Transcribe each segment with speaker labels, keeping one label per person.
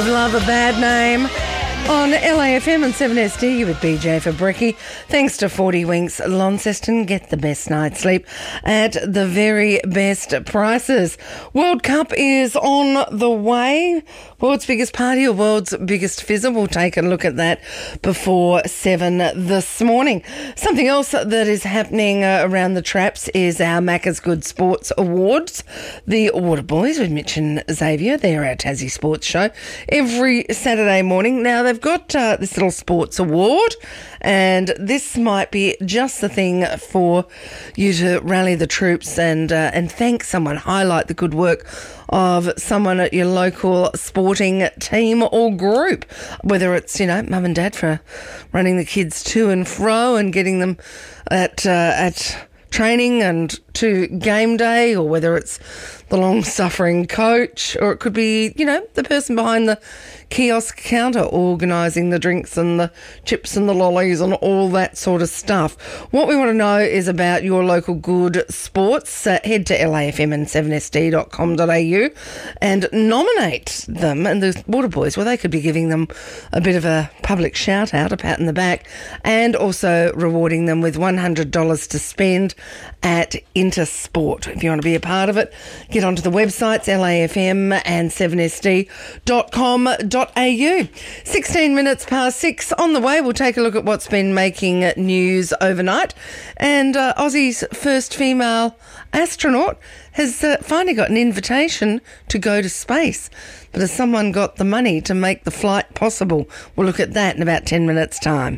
Speaker 1: Love a bad name. On LAFM and 7SD with BJ for Bricky. Thanks to 40 Winks Launceston. Get the best night's sleep at the very best prices. World Cup is on the way. World's biggest party or world's biggest fizzer? We'll take a look at that before 7 this morning. Something else that is happening around the traps is our Macca's Good Sports Awards. The Waterboys with Mitch and Xavier, they're our Tassie Sports show every Saturday morning. Now, they've got this little sports award, and this might be just the thing for you to rally the troops and thank someone, highlight the good work of someone at your local sporting team or group, whether it's, mum and dad for running the kids to and fro and getting them at training and to game day, or whether it's the long-suffering coach, or it could be, the person behind the kiosk counter organising the drinks and the chips and the lollies and all that sort of stuff. What we want to know is about your local good sports. Head to LAFM and 7sd.com.au and nominate them. And the Waterboys, well, they could be giving them a bit of a public shout-out, a pat in the back, and also rewarding them with $100 to spend at Intersport. If you want to be a part of it, get onto the websites, LAFM and 7sd.com.au. 16 minutes past 6 on the way. We'll take a look at what's been making news overnight. And Aussie's first female astronaut has finally got an invitation to go to space. But has someone got the money to make the flight possible? We'll look at that in about 10 minutes' time.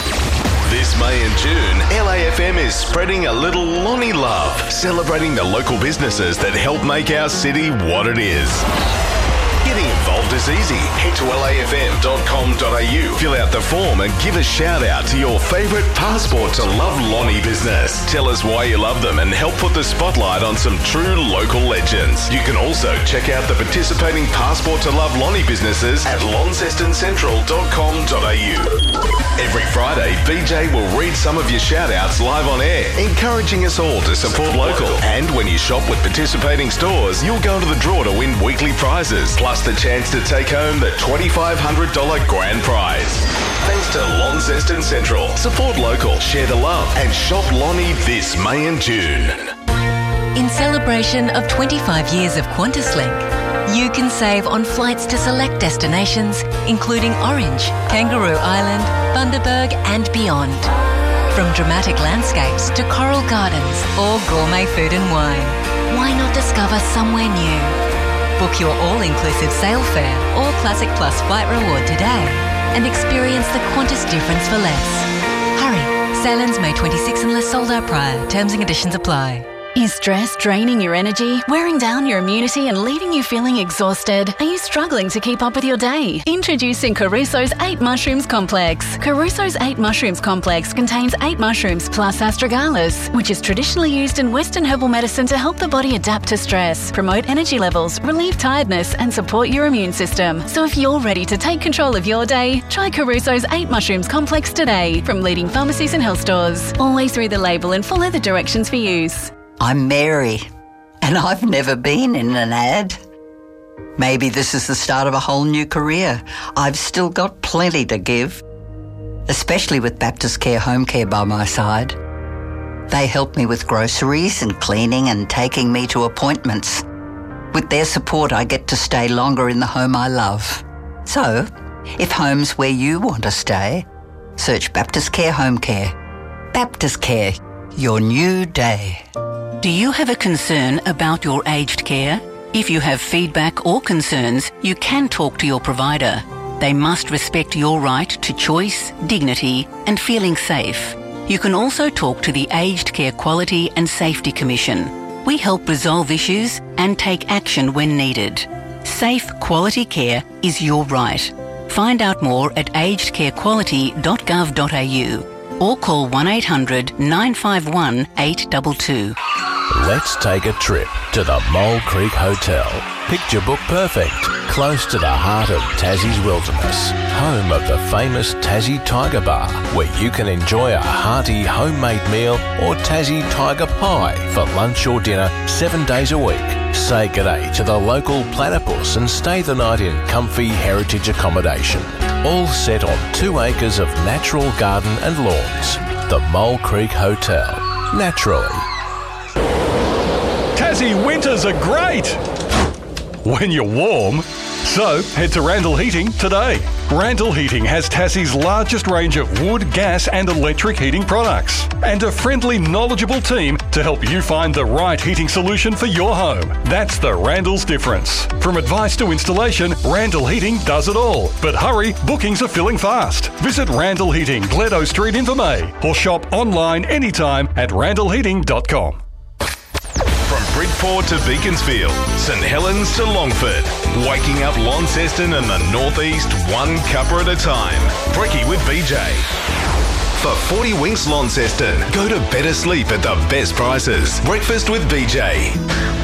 Speaker 2: This May and June, LAFM is spreading a little Lonnie love, celebrating the local businesses that help make our city what it is. Getting involved is easy. Head to lafm.com.au, fill out the form and give a shout out to your favourite Passport to Love Lonnie business. Tell us why you love them and help put the spotlight on some true local legends. You can also check out the participating Passport to Love Lonnie businesses at launcestoncentral.com.au. Every Friday, BJ will read some of your shout outs live on air, encouraging us all to support local. And when you shop with participating stores, you'll go into the draw to win weekly prizes, plus the chance to take home the $2,500 grand prize. Thanks to Launceston Central. Support local, share the love, and shop Lonnie this May and June.
Speaker 3: In celebration of 25 years of QantasLink, you can save on flights to select destinations, including Orange, Kangaroo Island, Bundaberg and beyond. From dramatic landscapes to coral gardens or gourmet food and wine, why not discover somewhere new? Book your all-inclusive sail fare or Classic Plus flight reward today and experience the Qantas difference for less. Hurry, sail ends May 26 unless sold out prior. Terms and conditions apply.
Speaker 4: Is stress draining your energy, wearing down your immunity and leaving you feeling exhausted? Are you struggling to keep up with your day? Introducing Caruso's 8 Mushrooms Complex. Caruso's 8 Mushrooms Complex contains 8 mushrooms plus astragalus, which is traditionally used in Western herbal medicine to help the body adapt to stress, promote energy levels, relieve tiredness and support your immune system. So if you're ready to take control of your day, try Caruso's 8 Mushrooms Complex today from leading pharmacies and health stores. Always read the label and follow the directions for use.
Speaker 5: I'm Mary, and I've never been in an ad. Maybe this is the start of a whole new career. I've still got plenty to give, especially with Baptist Care Home Care by my side. They help me with groceries and cleaning and taking me to appointments. With their support, I get to stay longer in the home I love. So, if home's where you want to stay, search Baptist Care Home Care. Baptist Care, your new day.
Speaker 6: Do you have a concern about your aged care? If you have feedback or concerns, you can talk to your provider. They must respect your right to choice, dignity, and feeling safe. You can also talk to the Aged Care Quality and Safety Commission. We help resolve issues and take action when needed. Safe, quality care is your right. Find out more at agedcarequality.gov.au or call 1-800 951 822.
Speaker 7: Let's take a trip to the Mole Creek Hotel. Picture book perfect, close to the heart of Tassie's wilderness, home of the famous Tassie Tiger Bar, where you can enjoy a hearty homemade meal or Tassie Tiger Pie for lunch or dinner 7 days a week. Say g'day to the local platypus and stay the night in comfy heritage accommodation. All set on 2 acres of natural garden and lawns. The Mole Creek Hotel. Naturally.
Speaker 8: Tassie winters are great when you're warm. So head to Randall Heating today. Randall Heating has Tassie's largest range of wood, gas and electric heating products and a friendly, knowledgeable team to help you find the right heating solution for your home. That's the Randall's difference. From advice to installation, Randall Heating does it all. But hurry, bookings are filling fast. Visit Randall Heating, Gledo Street in Vermey, or shop online anytime at randallheating.com.
Speaker 2: From Bridport to Beaconsfield, St Helens to Longford, waking up Launceston and the Northeast one cuppa at a time. Brekkie with BJ. For 40 Winks Launceston, go to better sleep at the best prices. Breakfast with BJ.